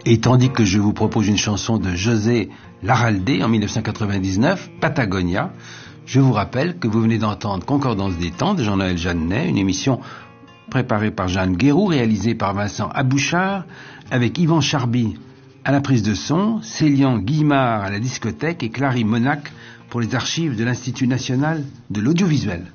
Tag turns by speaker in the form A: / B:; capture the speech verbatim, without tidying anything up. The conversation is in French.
A: Et tandis que je vous propose une chanson de José Larraldé en mille neuf cent quatre-vingt-dix-neuf, Patagonia, je vous rappelle que vous venez d'entendre Concordance des temps de Jean-Noël Jeannet, une émission préparée par Jeanne Guéroux, réalisée par Vincent Abouchard, avec Yvan Charby à la prise de son, Célian Guillemard à la discothèque et Clary Monac pour les archives de l'Institut national de l'audiovisuel.